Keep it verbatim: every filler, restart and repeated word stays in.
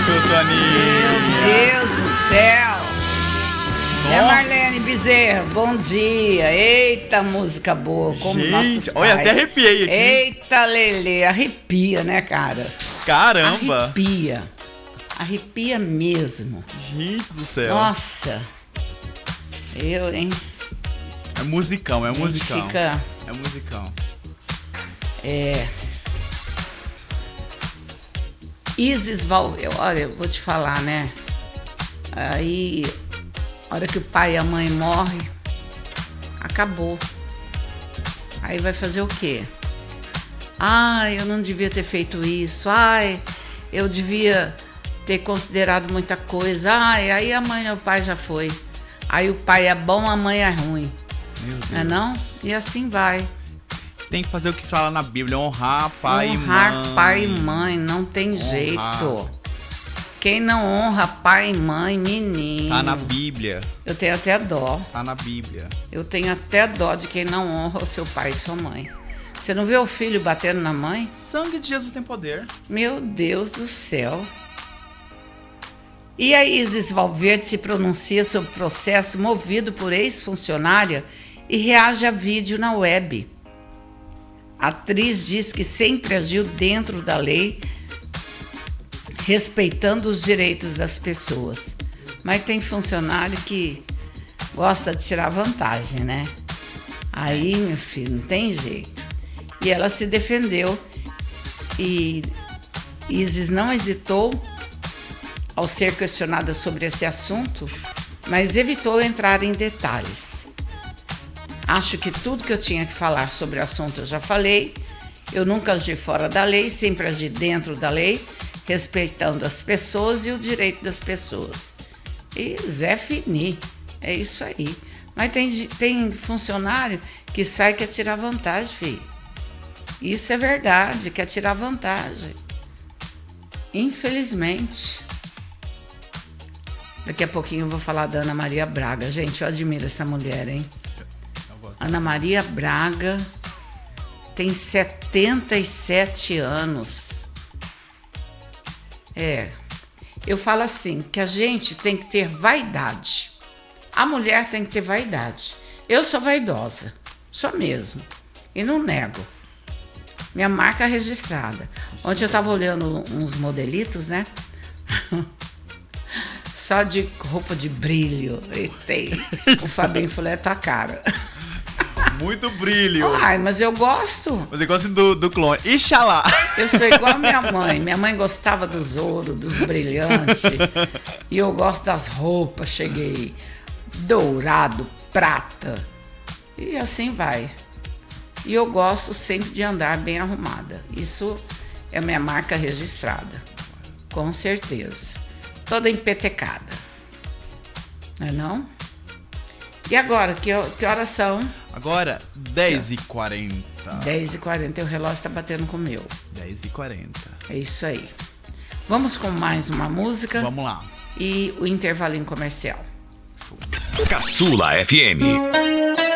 Toninho. Meu Deus do céu. Nossa. É Marlene Bezerra, bom dia. Eita, música boa. Como Gente, nossos pais. olha, até arrepiei aqui. Eita, Lelê, arrepia, né, cara? Caramba. Arrepia. Arrepia mesmo. Gente do céu. Nossa. Eu, hein? É musicão, é musicão. Fica... É musicão. É... Isis Val... Eu, olha, eu vou te falar, né? Aí, a hora que o pai e a mãe morrem, acabou. Aí vai fazer o quê? Ai, eu não devia ter feito isso. Ai, eu devia ter considerado muita coisa. Ai, aí a mãe e o pai já foi. Aí o pai é bom, a mãe é ruim. Meu Deus. Não é não? E assim vai. Tem que fazer o que fala na Bíblia, honrar pai e mãe. Honrar pai e mãe, não tem Honrar. jeito. Quem não honra pai e mãe, menino. Tá na Bíblia. Eu tenho até dó. Tá na Bíblia. Eu tenho até dó de quem não honra o seu pai e sua mãe. Você não vê o filho batendo na mãe? Sangue de Jesus tem poder. Meu Deus do céu. E a Isis Valverde se pronuncia sobre o processo movido por ex-funcionária e reage a vídeo na web. A atriz diz que sempre agiu dentro da lei, respeitando os direitos das pessoas. Mas tem funcionário que gosta de tirar vantagem, né? Aí, meu filho, não tem jeito. E ela se defendeu e Isis não hesitou ao ser questionada sobre esse assunto, mas evitou entrar em detalhes. Acho que tudo que eu tinha que falar sobre o assunto eu já falei. Eu nunca agi fora da lei, sempre agi dentro da lei, respeitando as pessoas e o direito das pessoas. E Zé Fini, é isso aí. Mas tem, tem funcionário que sai quer tirar vantagem, filho. Isso é verdade, quer tirar vantagem. Infelizmente. Daqui a pouquinho eu vou falar da Ana Maria Braga. Gente, eu admiro essa mulher, hein? Ana Maria Braga tem setenta e sete anos. É, eu falo assim, que a gente tem que ter vaidade. A mulher tem que ter vaidade. Eu sou vaidosa, sou mesmo, e não nego. Minha marca registrada. Ontem eu tava olhando uns modelitos, né? Só de roupa de brilho. E tem. O Fabinho falou, é tua cara. Muito brilho. Ai, mas eu gosto. Você gosta do, do clone. Ixalá. Eu sou igual a minha mãe. Minha mãe gostava dos ouros, dos brilhantes. E eu gosto das roupas. Cheguei dourado, prata. E assim vai. E eu gosto sempre de andar bem arrumada. Isso é minha marca registrada. Com certeza. Toda empetecada. Não é não? E agora, que, que horas são? Agora, dez e quarenta. dez e quarenta, e o relógio tá batendo com o meu. dez e quarenta. É isso aí. Vamos com mais uma música. Vamos lá. E o intervalinho comercial. Caçula F M.